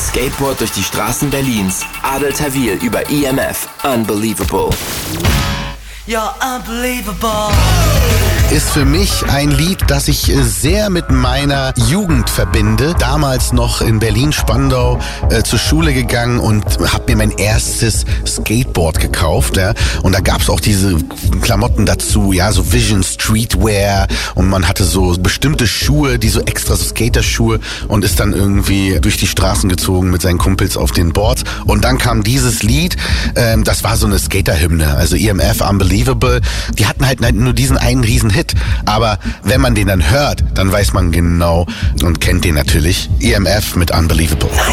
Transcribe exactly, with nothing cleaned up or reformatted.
Skateboard durch die Straßen Berlins. Adel Tawil über E M F. Unbelievable. You're unbelievable. Ist für mich ein Lied, das ich sehr mit meiner Jugend verbinde. Damals noch in Berlin-Spandau äh, zur Schule gegangen und habe mir mein erstes Skateboard gekauft. Ja? Und da gab's auch diese Klamotten dazu, ja, so Vision Streetwear. Und man hatte so bestimmte Schuhe, die so extra so Skaterschuhe und ist dann irgendwie durch die Straßen gezogen mit seinen Kumpels auf den Boards. Und dann kam dieses Lied, ähm, das war so eine Skaterhymne, also E M F, Unbelievable. Die hatten halt nur diesen einen riesen Hit. Aber wenn man den dann hört, dann weiß man genau und kennt den natürlich. E M F mit Unbelievable.